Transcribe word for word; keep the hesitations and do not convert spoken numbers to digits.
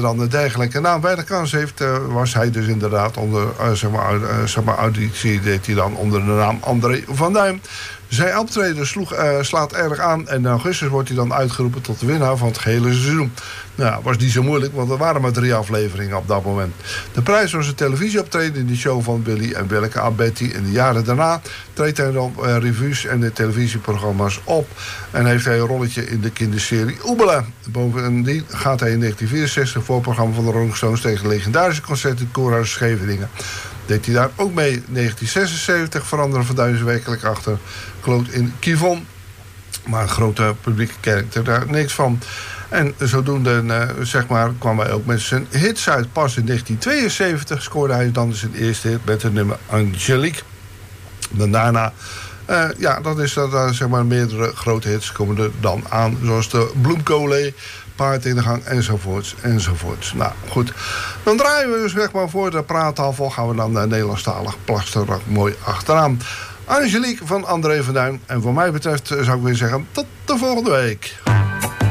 dan een dergelijke naam weinig kans heeft, uh, was hij dus inderdaad onder, uh, zeg maar, uh, zeg maar, auditie deed hij dan onder de naam André van Duin. Zijn optreden sloeg, uh, slaat erg aan en in augustus wordt hij dan uitgeroepen tot de winnaar van het gehele seizoen. Nou, was niet zo moeilijk, want er waren maar drie afleveringen op dat moment. De prijs was een televisieoptreden in de show van Billy en Willeke aan Betty. In de jaren daarna treedt hij dan uh, revues en de televisieprogramma's op. En heeft hij een rolletje in de kinderserie Oebela. Bovendien gaat hij in negentien vierenzestig voor het programma van de Rolling Stones tegen legendarische concert in Koorhuis Scheveningen. Deed hij daar ook mee. In negentien zesenzeventig veranderde Van Duin werkelijk achter Kloot in Kivon. Maar een grote publieke kerk, daar niks van. En zodoende uh, zeg maar, kwam hij ook met zijn hits uit. Pas in negentien tweeënzeventig scoorde hij dan zijn eerste hit met het nummer Angelique. En daarna, uh, ja, dat is dat, uh, zeg maar, meerdere grote hits komen er dan aan. Zoals de Bloemkoollee, Paard in de Gang, enzovoorts, enzovoorts. Nou, goed. Dan draaien we dus weg maar voor de praattafel. Gaan we dan uh, Nederlandstalig plasterrak mooi achteraan. Angelique van André van Duin. En voor mij betreft uh, zou ik weer zeggen, tot de volgende week.